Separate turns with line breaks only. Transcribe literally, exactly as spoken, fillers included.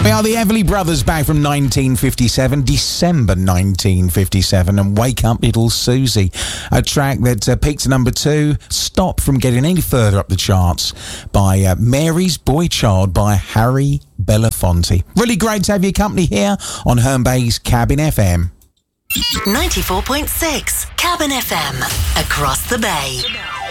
We are the Everly Brothers, back from nineteen fifty-seven, December nineteen fifty-seven, and Wake Up Little Susie, a track that uh, peaked at number two, stopped from getting any further up the charts by uh, Mary's Boy Child by Harry Belafonte. Really great to have your company here on Herne Bay's Cabin F M.
ninety-four point six Cabin F M, across the bay.